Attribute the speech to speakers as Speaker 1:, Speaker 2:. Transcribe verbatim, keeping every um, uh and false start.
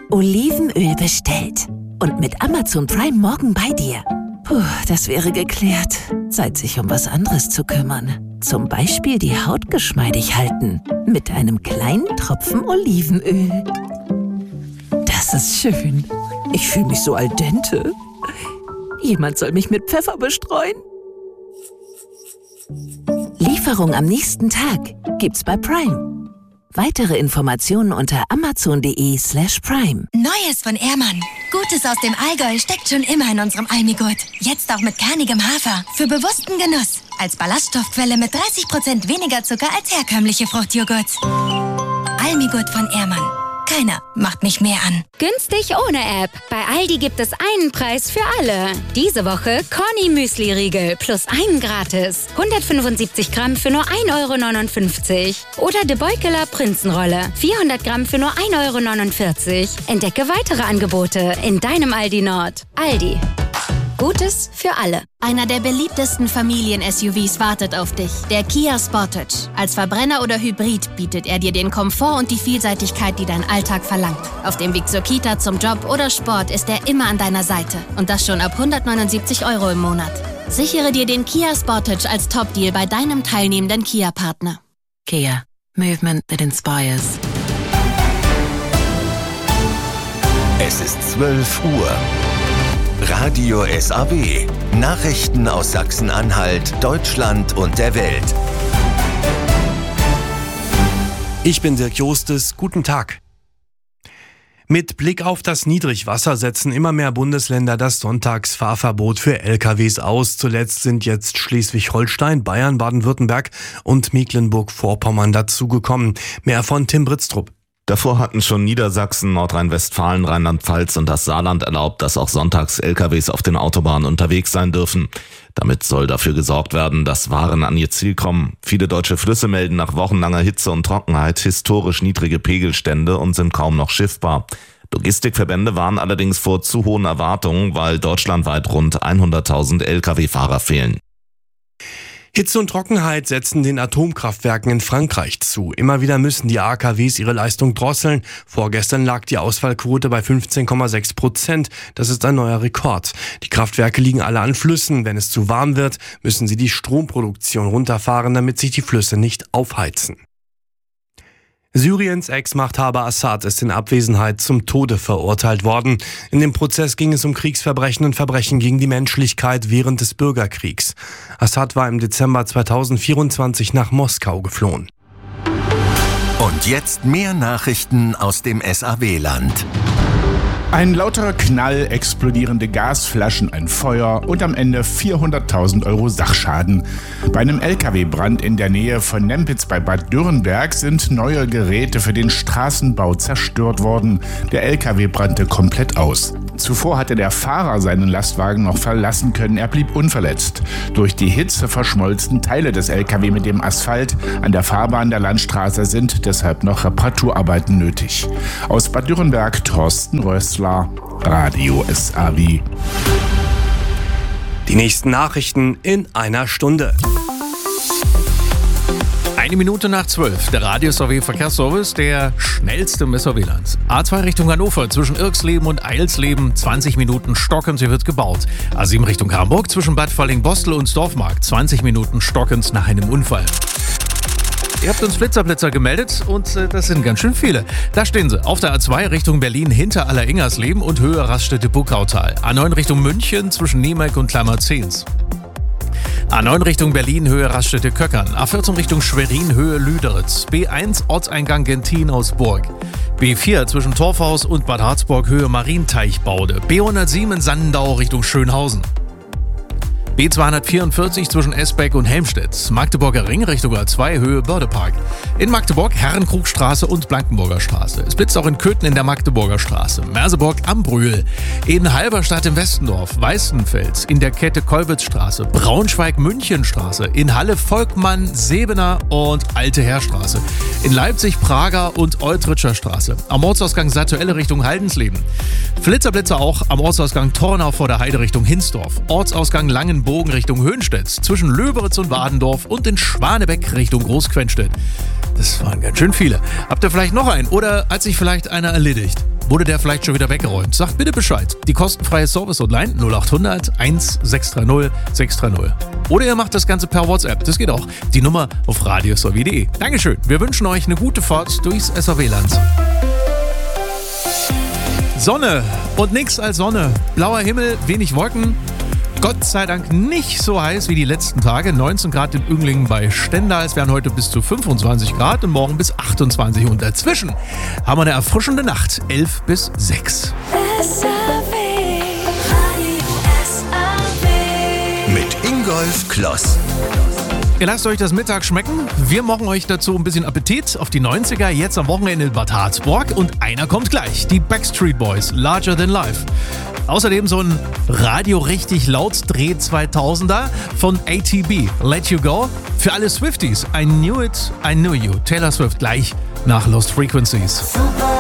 Speaker 1: Olivenöl bestellt. Und mit Amazon Prime morgen bei dir. Puh, das wäre geklärt. Zeit, sich um was anderes zu kümmern. Zum Beispiel die Haut geschmeidig halten. Mit einem kleinen Tropfen Olivenöl. Das ist schön. Ich fühle mich so al dente. Jemand soll mich mit Pfeffer bestreuen. Lieferung am nächsten Tag gibt's bei Prime. Weitere Informationen unter amazon.de slash prime.
Speaker 2: Neues von Ehrmann. Gutes aus dem Allgäu steckt schon immer in unserem Almigurt. Jetzt auch mit kernigem Hafer. Für bewussten Genuss. Als Ballaststoffquelle mit dreißig Prozent weniger Zucker als herkömmliche Fruchtjoghurts. Almigurt von Ehrmann. Keiner macht mich mehr an.
Speaker 3: Günstig ohne App. Bei Aldi gibt es einen Preis für alle. Diese Woche Corny Müsli-Riegel plus einen gratis. hundertfünfundsiebzig Gramm für nur ein Euro neunundfünfzig. Oder De Beukeler Prinzenrolle. vierhundert Gramm für nur ein Euro neunundvierzig. Entdecke weitere Angebote in deinem Aldi Nord. Aldi. Gutes für alle.
Speaker 2: Einer der beliebtesten Familien-S U Vs wartet auf dich. Der Kia Sportage. Als Verbrenner oder Hybrid bietet er dir den Komfort und die Vielseitigkeit, die dein Alltag verlangt. Auf dem Weg zur Kita, zum Job oder Sport ist er immer an deiner Seite. Und das schon ab hundertneunundsiebzig Euro im Monat. Sichere dir den Kia Sportage als Top-Deal bei deinem teilnehmenden Kia-Partner.
Speaker 1: Kia. Movement that inspires.
Speaker 4: Es ist zwölf Uhr. Radio S A W. Nachrichten aus Sachsen-Anhalt, Deutschland und der Welt.
Speaker 5: Ich bin Dirk Jostes. Guten Tag. Mit Blick auf das Niedrigwasser setzen immer mehr Bundesländer das Sonntagsfahrverbot für L K Ws aus. Zuletzt sind jetzt Schleswig-Holstein, Bayern, Baden-Württemberg und Mecklenburg-Vorpommern dazugekommen. Mehr von Tim Britztrup.
Speaker 6: Davor hatten schon Niedersachsen, Nordrhein-Westfalen, Rheinland-Pfalz und das Saarland erlaubt, dass auch sonntags L K Ws auf den Autobahnen unterwegs sein dürfen. Damit soll dafür gesorgt werden, dass Waren an ihr Ziel kommen. Viele deutsche Flüsse melden nach wochenlanger Hitze und Trockenheit historisch niedrige Pegelstände und sind kaum noch schiffbar. Logistikverbände warnen allerdings vor zu hohen Erwartungen, weil deutschlandweit rund hunderttausend L K W-Fahrer fehlen.
Speaker 5: Hitze und Trockenheit setzen den Atomkraftwerken in Frankreich zu. Immer wieder müssen die A K Ws ihre Leistung drosseln. Vorgestern lag die Ausfallquote bei fünfzehn Komma sechs Prozent. Das ist ein neuer Rekord. Die Kraftwerke liegen alle an Flüssen. Wenn es zu warm wird, müssen sie die Stromproduktion runterfahren, damit sich die Flüsse nicht aufheizen. Syriens Ex-Machthaber Assad ist in Abwesenheit zum Tode verurteilt worden. In dem Prozess ging es um Kriegsverbrechen und Verbrechen gegen die Menschlichkeit während des Bürgerkriegs. Assad war im Dezember zweitausendvierundzwanzig nach Moskau geflohen.
Speaker 4: Und jetzt mehr Nachrichten aus dem S A W-Land.
Speaker 7: Ein lauterer Knall, explodierende Gasflaschen, ein Feuer und am Ende vierhunderttausend Euro Sachschaden. Bei einem L K W-Brand in der Nähe von Nempitz bei Bad Dürrenberg sind neue Geräte für den Straßenbau zerstört worden. Der L K W brannte komplett aus. Zuvor hatte der Fahrer seinen Lastwagen noch verlassen können, er blieb unverletzt. Durch die Hitze verschmolzen Teile des L K W mit dem Asphalt. An der Fahrbahn der Landstraße sind deshalb noch Reparaturarbeiten nötig. Aus Bad Dürrenberg, Thorsten Rössler, Radio S A W.
Speaker 5: Die nächsten Nachrichten in einer Stunde.
Speaker 8: Eine Minute nach zwölf, der Radio S A W Verkehrsservice, der schnellste im S A W-Land. A zwei Richtung Hannover, zwischen Irksleben und Eilsleben, zwanzig Minuten stockend, sie wird gebaut. A sieben Richtung Hamburg, zwischen Bad Falling-Bostel und Dorfmarkt, zwanzig Minuten stockend nach einem Unfall. Ihr habt uns Blitzerblitzer gemeldet und äh, das sind ganz schön viele. Da stehen sie, auf der A zwei Richtung Berlin hinter Alleringersleben und Höhe Raststätte Buckautal. A neun Richtung München zwischen Niemek und Kleimerzehns. A neun Richtung Berlin, Höhe Raststätte Köckern. A vierzehn Richtung Schwerin, Höhe Lüderitz. B eins Ortseingang Gentin-Hausburg. B vier zwischen Torfhaus und Bad Harzburg, Höhe Marienteichbaude. B hundertsieben in Sandau Richtung Schönhausen. B zweihundertvierundvierzig zwischen Esbeck und Helmstedt. Magdeburger Ring Richtung A zwei, Höhe Bördepark. In Magdeburg Herrenkrugstraße und Blankenburger Straße. Es blitzt auch in Köthen in der Magdeburger Straße. Merseburg am Brühl. In Halberstadt im Westendorf. Weißenfels in der Kette Kolwitzstraße. Braunschweig-Münchenstraße. In Halle Volkmann, Sebener und Alte Heerstraße. In Leipzig Prager und Eutritscher Straße. Am Ortsausgang Satuelle Richtung Haldensleben. Flitzer-Blitzer auch am Ortsausgang Tornau vor der Heide Richtung Hinsdorf. Ortsausgang Langenbogen Richtung Höhenstedt, zwischen Löberitz und Wadendorf und in Schwanebeck Richtung Großquenstedt. Das waren ganz schön viele. Habt ihr vielleicht noch einen oder hat sich vielleicht einer erledigt? wurde der vielleicht schon wieder weggeräumt? Sagt bitte Bescheid. Die kostenfreie Service-Hotline null acht hundert eins sechs drei null sechs drei null. Oder ihr macht das Ganze per WhatsApp, das geht auch. Die Nummer auf radios w punkt de. Dankeschön, wir wünschen euch eine gute Fahrt durchs S A W-Land. Sonne und nix als Sonne. Blauer Himmel, wenig Wolken. Gott sei Dank nicht so heiß wie die letzten Tage. neunzehn Grad in Önglingen bei Stendal. Es werden heute bis zu fünfundzwanzig Grad und morgen bis achtundzwanzig. Und dazwischen haben wir eine erfrischende Nacht. elf bis sechs.
Speaker 4: Mit Ingolf Kloss.
Speaker 8: Ihr lasst euch das Mittag schmecken. Wir machen euch dazu ein bisschen Appetit auf die neunziger. Jetzt am Wochenende in Bad Harzburg. Und einer kommt gleich. Die Backstreet Boys. Larger Than Life. Außerdem so ein Radio richtig laut Dreh zweitausender von A T B. Let You Go. Für alle Swifties. I Knew It, I Knew You. Taylor Swift gleich nach Lost Frequencies.